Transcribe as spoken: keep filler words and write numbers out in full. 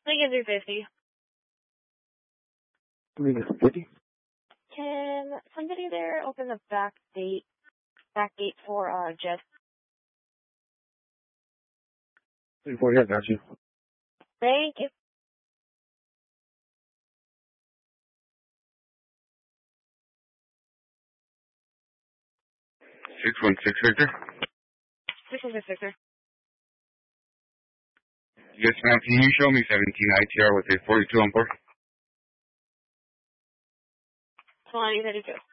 Negative fifty. Negative fifty. Can somebody there open the back gate, back gate for uh Jess? Before yeah, got you. Thank you. Six one six Victor. Six one six Victor. Yes, ma'am. Can you show me seventeen I T R with a forty-two on board? twenty thirty-two.